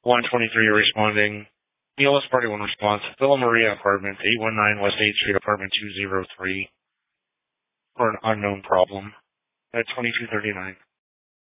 123 responding. ELS Party 1 response. Villa Maria Apartments, 819 West 8th Street, Apartment 203, for an unknown problem at 2239.